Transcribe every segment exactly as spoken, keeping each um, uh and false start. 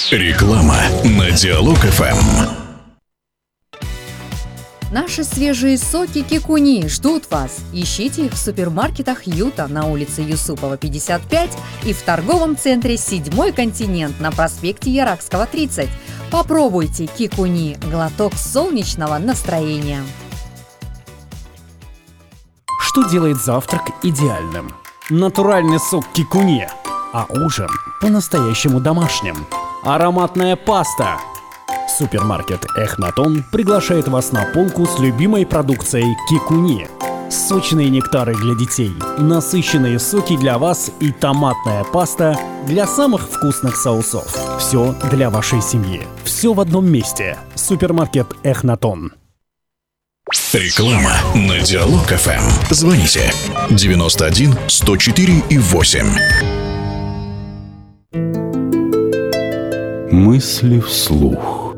Реклама на Диалог эф эм. Наши свежие соки Кикуни ждут вас. Ищите их в супермаркетах Юта на улице Юсупова, пятьдесят пять и в торговом центре «Седьмой континент» на проспекте Яракского, тридцать. Попробуйте Кикуни – глоток солнечного настроения. Что делает завтрак идеальным? Натуральный сок Кикуни, а ужин по-настоящему домашним. Ароматная паста. Супермаркет Эхнатон приглашает вас на полку с любимой продукцией Кикуни. Сочные нектары для детей, насыщенные соки для вас и томатная паста для самых вкусных соусов. Все для вашей семьи. Все в одном месте. Супермаркет Эхнатон. Реклама на Диалог эф эм. Звоните девяносто один сто четыре и восемь. Мысли вслух.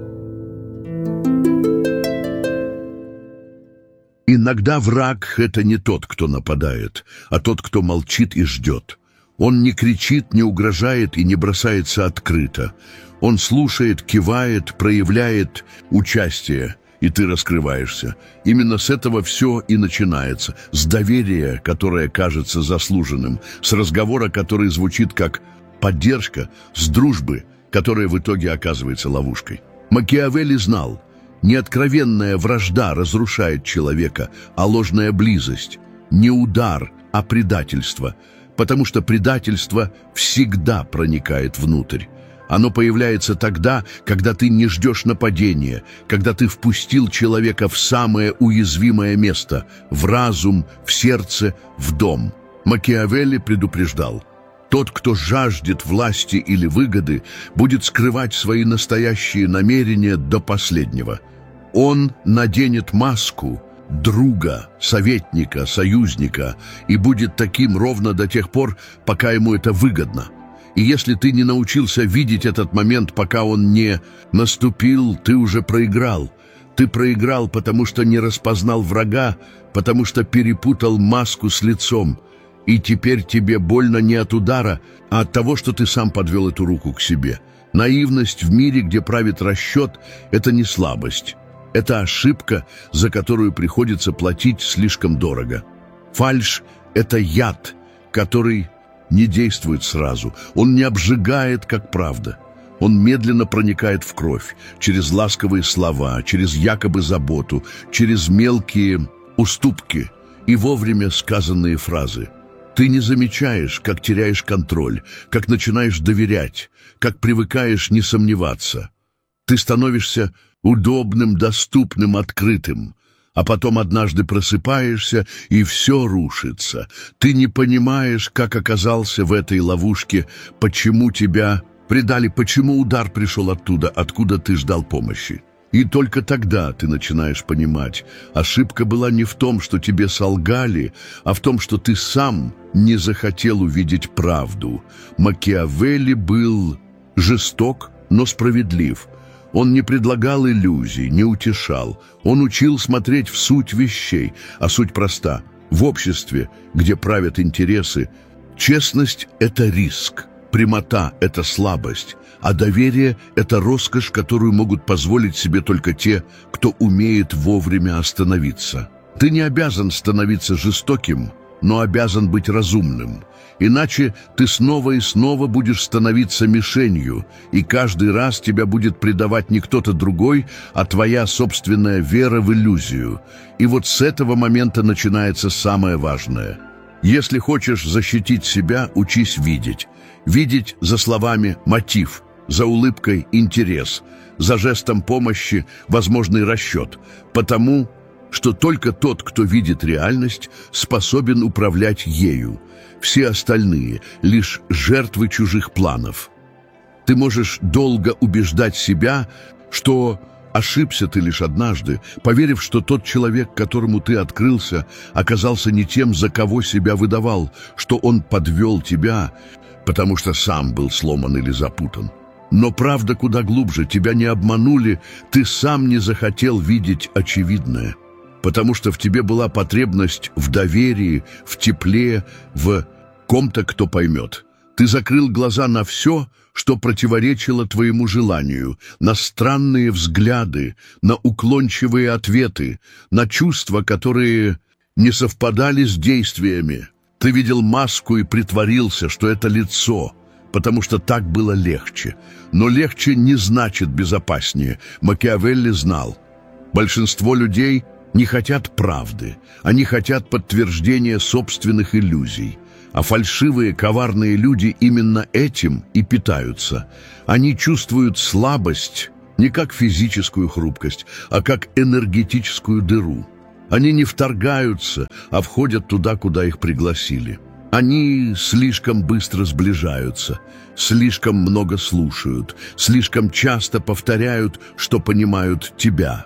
Иногда враг — это не тот, кто нападает, а тот, кто молчит и ждет. Он не кричит, не угрожает и не бросается открыто. Он слушает, кивает, проявляет участие, и ты раскрываешься. Именно с этого все и начинается. С доверия, которое кажется заслуженным, с разговора, который звучит как поддержка, с дружбы, которая в итоге оказывается ловушкой. Макиавелли знал, не откровенная вражда разрушает человека, а ложная близость. Не удар, а предательство. Потому что предательство всегда проникает внутрь. Оно появляется тогда, когда ты не ждешь нападения, когда ты впустил человека в самое уязвимое место, в разум, в сердце, в дом. Макиавелли предупреждал: тот, кто жаждет власти или выгоды, будет скрывать свои настоящие намерения до последнего. Он наденет маску друга, советника, союзника и будет таким ровно до тех пор, пока ему это выгодно. И если ты не научился видеть этот момент, пока он не наступил, ты уже проиграл. Ты проиграл, потому что не распознал врага, потому что перепутал маску с лицом. И теперь тебе больно не от удара, а от того, что ты сам подвел эту руку к себе. Наивность в мире, где правит расчет, это не слабость. Это ошибка, за которую приходится платить слишком дорого. Фальшь — это яд, который не действует сразу. Он не обжигает, как правда. Он медленно проникает в кровь, через ласковые слова, через якобы заботу, через мелкие уступки и вовремя сказанные фразы. Ты не замечаешь, как теряешь контроль, как начинаешь доверять, как привыкаешь не сомневаться. Ты становишься удобным, доступным, открытым, а потом однажды просыпаешься, и все рушится. Ты не понимаешь, как оказался в этой ловушке, почему тебя предали, почему удар пришел оттуда, откуда ты ждал помощи. И только тогда ты начинаешь понимать, ошибка была не в том, что тебе солгали, а в том, что ты сам не захотел увидеть правду. Макиавелли был жесток, но справедлив. Он не предлагал иллюзий, не утешал. Он учил смотреть в суть вещей, а суть проста. В обществе, где правят интересы, честность — это риск, прямота — это слабость, а доверие — это роскошь, которую могут позволить себе только те, кто умеет вовремя остановиться. Ты не обязан становиться жестоким, но обязан быть разумным. Иначе ты снова и снова будешь становиться мишенью, и каждый раз тебя будет предавать не кто-то другой, а твоя собственная вера в иллюзию. И вот с этого момента начинается самое важное. Если хочешь защитить себя, учись видеть. Видеть за словами мотив, за улыбкой интерес, за жестом помощи возможный расчет, потому что только тот, кто видит реальность, способен управлять ею. Все остальные — лишь жертвы чужих планов. Ты можешь долго убеждать себя, что ошибся ты лишь однажды, поверив, что тот человек, которому ты открылся, оказался не тем, за кого себя выдавал, что он подвел тебя, потому что сам был сломан или запутан. Но правда куда глубже. Тебя не обманули, ты сам не захотел видеть очевидное. Потому что в тебе была потребность в доверии, в тепле, в ком-то, кто поймет. Ты закрыл глаза на все, что противоречило твоему желанию, на странные взгляды, на уклончивые ответы, на чувства, которые не совпадали с действиями. Ты видел маску и притворился, что это лицо, потому что так было легче. Но легче не значит безопаснее. Макиавелли знал. Большинство людей не хотят правды, они хотят подтверждения собственных иллюзий. А фальшивые, коварные люди именно этим и питаются. Они чувствуют слабость не как физическую хрупкость, а как энергетическую дыру. Они не вторгаются, а входят туда, куда их пригласили. Они слишком быстро сближаются, слишком много слушают, слишком часто повторяют, что понимают тебя.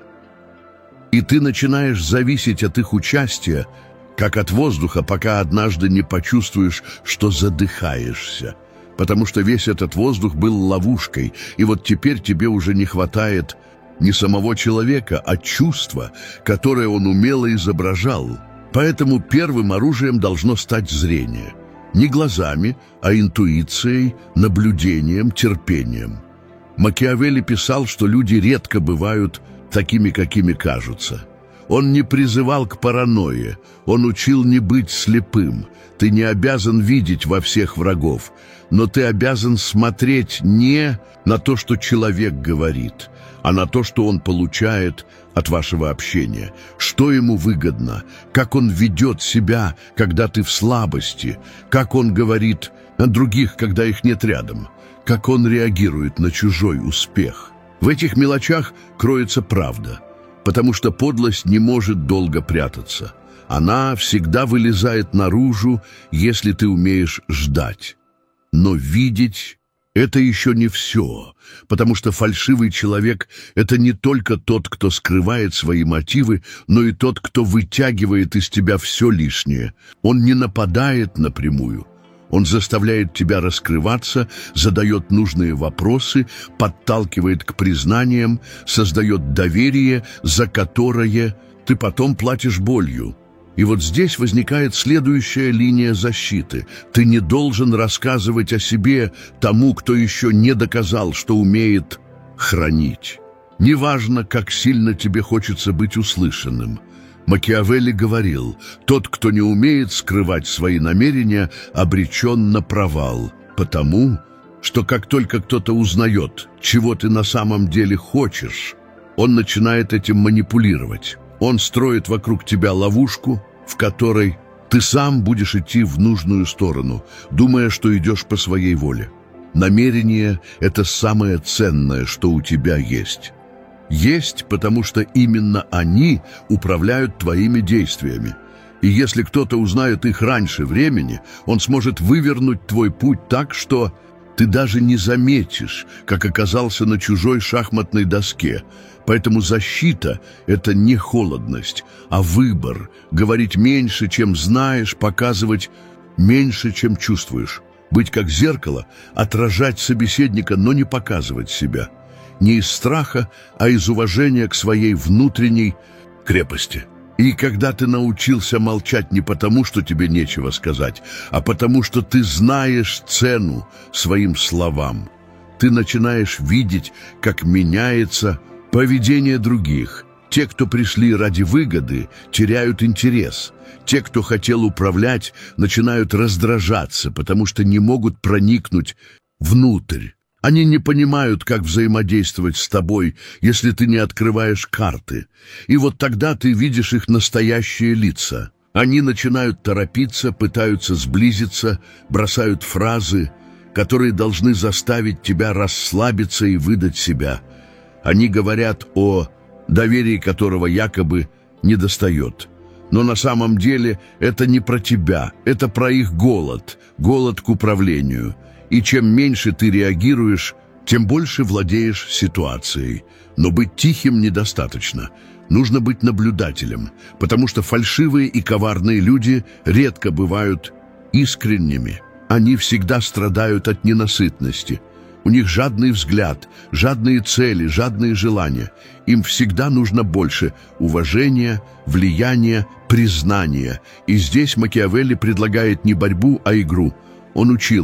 И ты начинаешь зависеть от их участия, как от воздуха, пока однажды не почувствуешь, что задыхаешься. Потому что весь этот воздух был ловушкой, и вот теперь тебе уже не хватает не самого человека, а чувства, которое он умело изображал. Поэтому первым оружием должно стать зрение. Не глазами, а интуицией, наблюдением, терпением. Макиавелли писал, что люди редко бывают такими, какими кажутся. Он не призывал к паранойе, он учил не быть слепым. Ты не обязан видеть во всех врагов, но ты обязан смотреть не на то, что человек говорит, а на то, что он получает от вашего общения, что ему выгодно, как он ведет себя, когда ты в слабости, как он говорит о других, когда их нет рядом, как он реагирует на чужой успех. В этих мелочах кроется правда, потому что подлость не может долго прятаться. Она всегда вылезает наружу, если ты умеешь ждать. Но видеть — это еще не все, потому что фальшивый человек — это не только тот, кто скрывает свои мотивы, но и тот, кто вытягивает из тебя все лишнее. Он не нападает напрямую. Он заставляет тебя раскрываться, задает нужные вопросы, подталкивает к признаниям, создает доверие, за которое ты потом платишь болью. И вот здесь возникает следующая линия защиты. Ты не должен рассказывать о себе тому, кто еще не доказал, что умеет хранить. Неважно, как сильно тебе хочется быть услышанным. Макиавелли говорил, тот, кто не умеет скрывать свои намерения, обречен на провал, потому что как только кто-то узнает, чего ты на самом деле хочешь, он начинает этим манипулировать. Он строит вокруг тебя ловушку, в которой ты сам будешь идти в нужную сторону, думая, что идешь по своей воле. Намерение — это самое ценное, что у тебя есть. Есть, потому что именно они управляют твоими действиями. И если кто-то узнает их раньше времени, он сможет вывернуть твой путь так, что ты даже не заметишь, как оказался на чужой шахматной доске. Поэтому защита — это не холодность, а выбор. Говорить меньше, чем знаешь, показывать меньше, чем чувствуешь. Быть как зеркало, отражать собеседника, но не показывать себя. Не из страха, а из уважения к своей внутренней крепости. И когда ты научился молчать не потому, что тебе нечего сказать, а потому, что ты знаешь цену своим словам, ты начинаешь видеть, как меняется поведение других. Те, кто пришли ради выгоды, теряют интерес. Те, кто хотел управлять, начинают раздражаться, потому что не могут проникнуть внутрь. Они не понимают, как взаимодействовать с тобой, если ты не открываешь карты. И вот тогда ты видишь их настоящие лица. Они начинают торопиться, пытаются сблизиться, бросают фразы, которые должны заставить тебя расслабиться и выдать себя. Они говорят о доверии, которого якобы недостает. Но на самом деле это не про тебя, это про их голод, голод к управлению. И чем меньше ты реагируешь, тем больше владеешь ситуацией. Но быть тихим недостаточно. Нужно быть наблюдателем, потому что фальшивые и коварные люди редко бывают искренними. Они всегда страдают от ненасытности. У них жадный взгляд, жадные цели, жадные желания. Им всегда нужно больше уважения, влияния, признания. И здесь Макиавелли предлагает не борьбу, а игру. Он учил: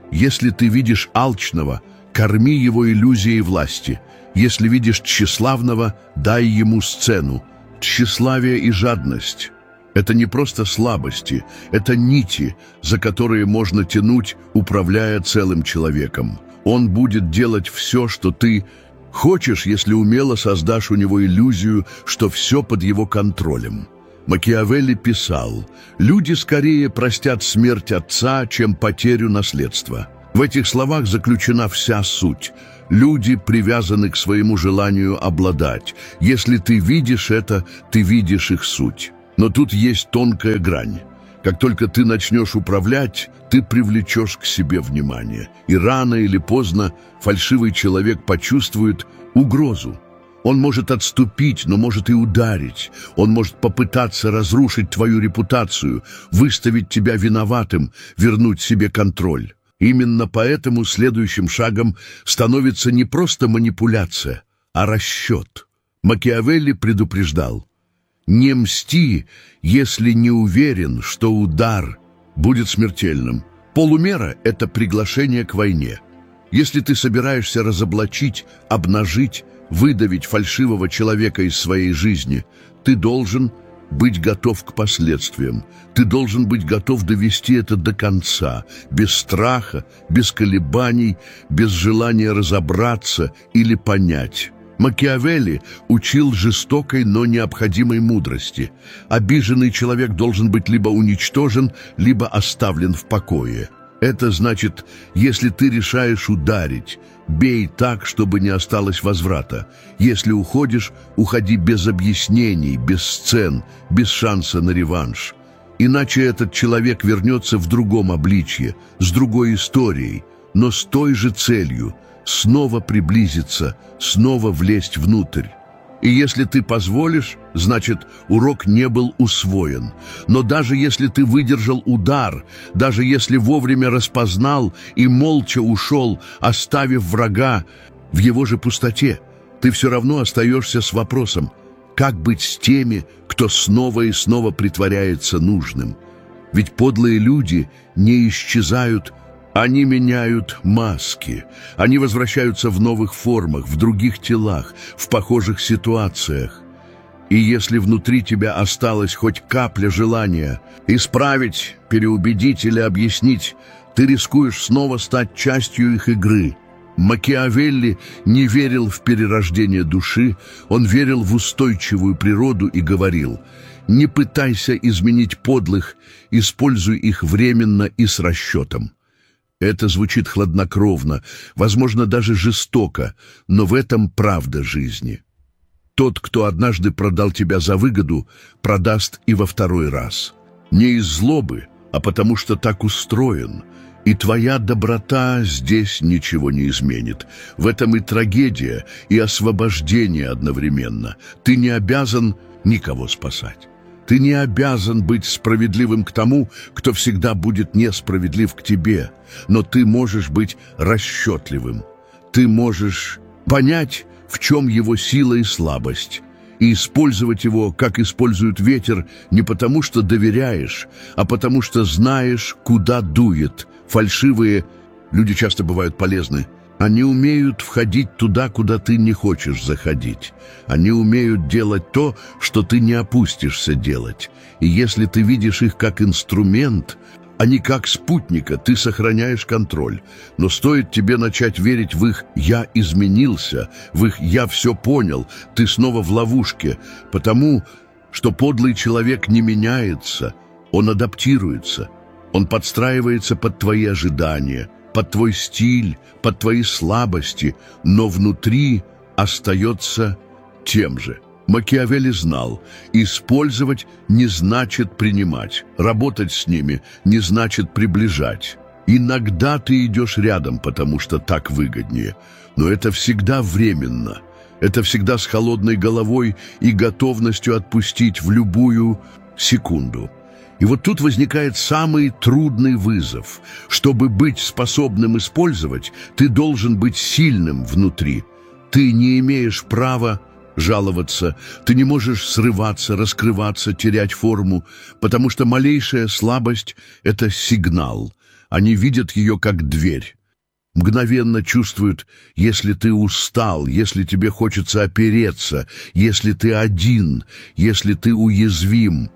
Если ты видишь алчного, корми его иллюзией власти. Если видишь тщеславного, дай ему сцену. Тщеславие и жадность — это не просто слабости, это нити, за которые можно тянуть, управляя целым человеком. Он будет делать все, что ты хочешь, если умело создашь у него иллюзию, что все под его контролем. Макиавелли писал: «Люди скорее простят смерть отца, чем потерю наследства». В этих словах заключена вся суть. Люди привязаны к своему желанию обладать. Если ты видишь это, ты видишь их суть. Но тут есть тонкая грань. Как только ты начнешь управлять, ты привлечешь к себе внимание. И рано или поздно фальшивый человек почувствует угрозу. Он может отступить, но может и ударить. Он может попытаться разрушить твою репутацию, выставить тебя виноватым, вернуть себе контроль. Именно поэтому следующим шагом становится не просто манипуляция, а расчет. Макиавелли предупреждал: «Не мсти, если не уверен, что удар будет смертельным». Полумера — это приглашение к войне. Если ты собираешься разоблачить, обнажить, выдавить фальшивого человека из своей жизни, ты должен быть готов к последствиям. Ты должен быть готов довести это до конца, без страха, без колебаний, без желания разобраться или понять. Макиавелли учил жестокой, но необходимой мудрости. Обиженный человек должен быть либо уничтожен, либо оставлен в покое. Это значит, если ты решаешь ударить, бей так, чтобы не осталось возврата. Если уходишь, уходи без объяснений, без сцен, без шанса на реванш. Иначе этот человек вернется в другом обличье, с другой историей, но с той же целью — снова приблизиться, снова влезть внутрь. И если ты позволишь, значит, урок не был усвоен. Но даже если ты выдержал удар, даже если вовремя распознал и молча ушел, оставив врага в его же пустоте, ты все равно остаешься с вопросом: как быть с теми, кто снова и снова притворяется нужным? Ведь подлые люди не исчезают, они меняют маски, они возвращаются в новых формах, в других телах, в похожих ситуациях. И если внутри тебя осталась хоть капля желания исправить, переубедить или объяснить, ты рискуешь снова стать частью их игры. Макиавелли не верил в перерождение души, он верил в устойчивую природу и говорил: «Не пытайся изменить подлых, используй их временно и с расчетом». Это звучит хладнокровно, возможно, даже жестоко, но в этом правда жизни. Тот, кто однажды продал тебя за выгоду, продаст и во второй раз. Не из злобы, а потому что так устроен. И твоя доброта здесь ничего не изменит. В этом и трагедия, и освобождение одновременно. Ты не обязан никого спасать. Ты не обязан быть справедливым к тому, кто всегда будет несправедлив к тебе. Но ты можешь быть расчетливым. Ты можешь понять, в чем его сила и слабость, и использовать его, как используют ветер, не потому что доверяешь, а потому что знаешь, куда дует. Фальшивые люди часто бывают полезны. Они умеют входить туда, куда ты не хочешь заходить. Они умеют делать то, что ты не опустишься делать. И если ты видишь их как инструмент, а не как спутника, ты сохраняешь контроль. Но стоит тебе начать верить в их «я изменился», в их «я все понял», ты снова в ловушке, потому что подлый человек не меняется, он адаптируется, он подстраивается под твои ожидания, под твой стиль, под твои слабости, но внутри остается тем же. Макиавелли знал, использовать не значит принимать, работать с ними не значит приближать. Иногда ты идешь рядом, потому что так выгоднее, но это всегда временно. Это всегда с холодной головой и готовностью отпустить в любую секунду. И вот тут возникает самый трудный вызов. Чтобы быть способным использовать, ты должен быть сильным внутри. Ты не имеешь права жаловаться, ты не можешь срываться, раскрываться, терять форму, потому что малейшая слабость — это сигнал. Они видят ее как дверь. Мгновенно чувствуют, если ты устал, если тебе хочется опереться, если ты один, если ты уязвим.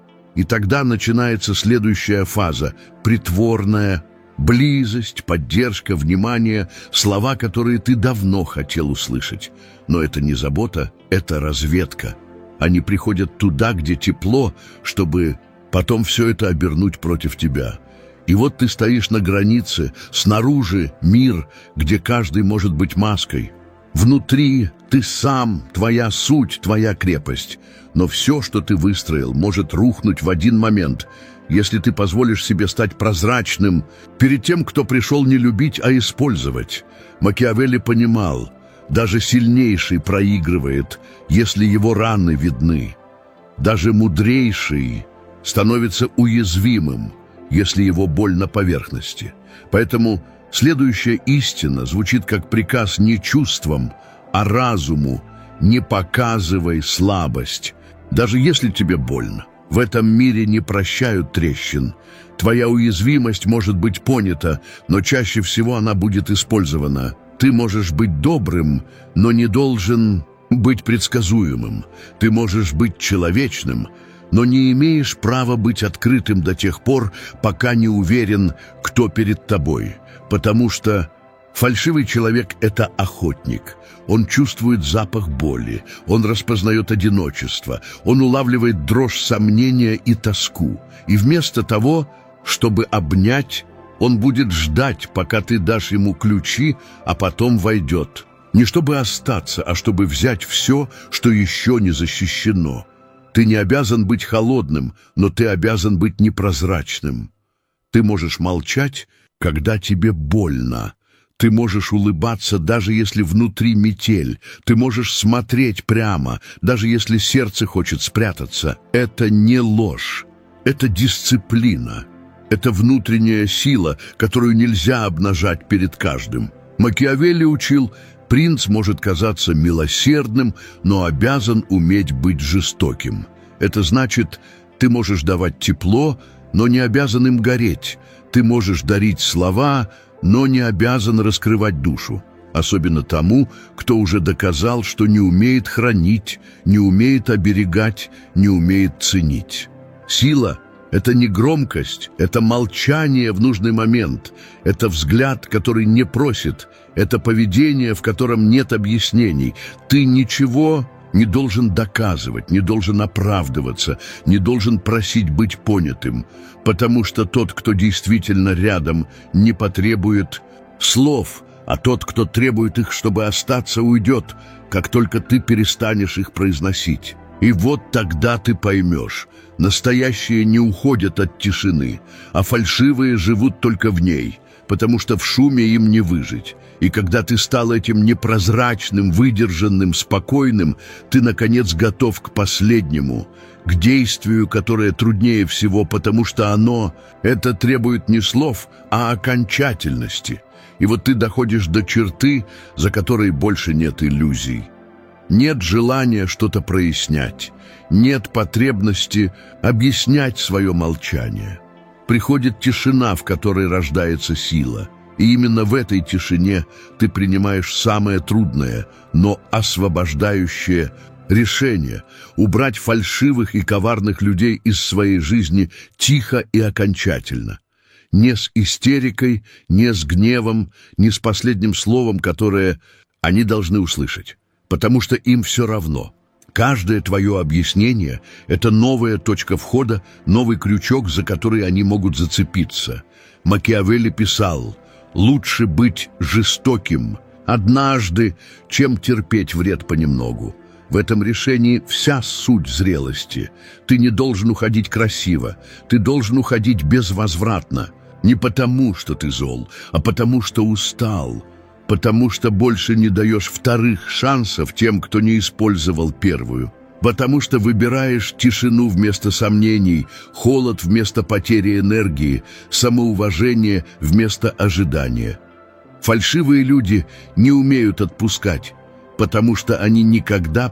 И тогда начинается следующая фаза – притворная близость, поддержка, внимание, слова, которые ты давно хотел услышать. Но это не забота, это разведка. Они приходят туда, где тепло, чтобы потом все это обернуть против тебя. И вот ты стоишь на границе, снаружи мир, где каждый может быть маской. Внутри ты сам, твоя суть, твоя крепость. Но все, что ты выстроил, может рухнуть в один момент, если ты позволишь себе стать прозрачным перед тем, кто пришел не любить, а использовать. Макиавелли понимал, даже сильнейший проигрывает, если его раны видны. Даже мудрейший становится уязвимым, если его боль на поверхности. Поэтому следующая истина звучит как приказ не чувствам, а разуму: не показывай слабость, даже если тебе больно. В этом мире не прощают трещин. Твоя уязвимость может быть понята, но чаще всего она будет использована. Ты можешь быть добрым, но не должен быть предсказуемым. Ты можешь быть человечным, но не имеешь права быть открытым до тех пор, пока не уверен, кто перед тобой. Потому что фальшивый человек — это охотник. Он чувствует запах боли, он распознает одиночество, он улавливает дрожь сомнения и тоску. И вместо того, чтобы обнять, он будет ждать, пока ты дашь ему ключи, а потом войдет. Не чтобы остаться, а чтобы взять все, что еще не защищено. Ты не обязан быть холодным, но ты обязан быть непрозрачным. Ты можешь молчать, когда тебе больно. Ты можешь улыбаться, даже если внутри метель. Ты можешь смотреть прямо, даже если сердце хочет спрятаться. Это не ложь, это дисциплина. Это внутренняя сила, которую нельзя обнажать перед каждым. Макиавелли учил: принц может казаться милосердным, но обязан уметь быть жестоким. Это значит, ты можешь давать тепло, но не обязан им гореть. Ты можешь дарить слова, но не обязан раскрывать душу. Особенно тому, кто уже доказал, что не умеет хранить, не умеет оберегать, не умеет ценить. Сила — это не громкость, это молчание в нужный момент, это взгляд, который не просит, это поведение, в котором нет объяснений. Ты ничего не должен доказывать, не должен оправдываться, не должен просить быть понятым, потому что тот, кто действительно рядом, не потребует слов, а тот, кто требует их, чтобы остаться, уйдет, как только ты перестанешь их произносить. И вот тогда ты поймешь: настоящие не уходят от тишины, а фальшивые живут только в ней, потому что в шуме им не выжить. И когда ты стал этим непрозрачным, выдержанным, спокойным, ты, наконец, готов к последнему, к действию, которое труднее всего, потому что оно, это требует не слов, а окончательности. И вот ты доходишь до черты, за которой больше нет иллюзий. Нет желания что-то прояснять, нет потребности объяснять свое молчание. Приходит тишина, в которой рождается сила. И именно в этой тишине ты принимаешь самое трудное, но освобождающее решение — убрать фальшивых и коварных людей из своей жизни тихо и окончательно. Не с истерикой, не с гневом, не с последним словом, которое они должны услышать, потому что им все равно. Каждое твое объяснение — это новая точка входа, новый крючок, за который они могут зацепиться. Макиавелли писал: «Лучше быть жестоким однажды, чем терпеть вред понемногу». В этом решении вся суть зрелости. Ты не должен уходить красиво, ты должен уходить безвозвратно. Не потому, что ты зол, а потому, что устал. Потому что больше не даешь вторых шансов тем, кто не использовал первую. Потому что выбираешь тишину вместо сомнений, холод вместо потери энергии, самоуважение вместо ожидания. Фальшивые люди не умеют отпускать, потому что они никогда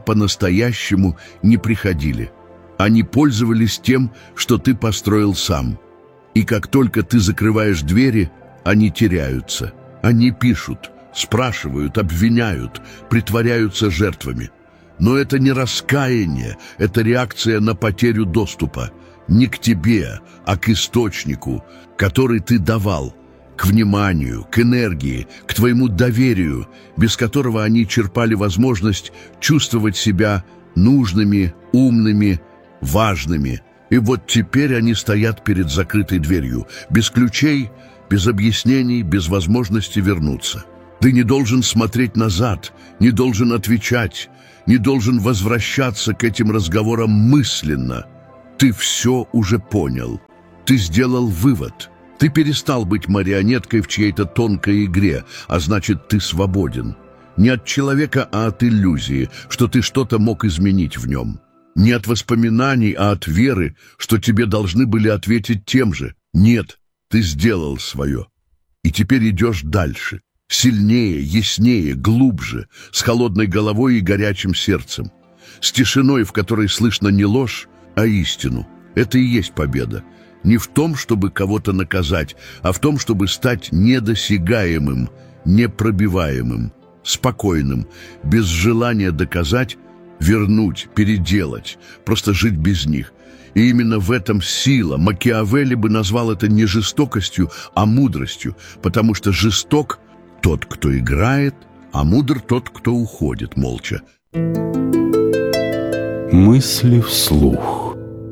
по-настоящему не приходили. Они пользовались тем, что ты построил сам. И как только ты закрываешь двери, они теряются. Они пишут, спрашивают, обвиняют, притворяются жертвами. Но это не раскаяние, это реакция на потерю доступа. Не к тебе, а к источнику, который ты давал, к вниманию, к энергии, к твоему доверию, без которого они черпали возможность чувствовать себя нужными, умными, важными. И вот теперь они стоят перед закрытой дверью, без ключей, без объяснений, без возможности вернуться. Ты не должен смотреть назад, не должен отвечать, не должен возвращаться к этим разговорам мысленно. Ты все уже понял. Ты сделал вывод. Ты перестал быть марионеткой в чьей-то тонкой игре, а значит, ты свободен. Не от человека, а от иллюзии, что ты что-то мог изменить в нем. Не от воспоминаний, а от веры, что тебе должны были ответить тем же. Нет, ты сделал свое. И теперь идешь дальше. Сильнее, яснее, глубже, с холодной головой и горячим сердцем. С тишиной, в которой слышно не ложь, а истину. Это и есть победа. Не в том, чтобы кого-то наказать, а в том, чтобы стать недосягаемым, непробиваемым, спокойным, без желания доказать, вернуть, переделать, просто жить без них. И именно в этом сила. Макиавелли бы назвал это не жестокостью, а мудростью, потому что жесток тот, кто играет, а мудр тот, кто уходит молча. Мысли вслух.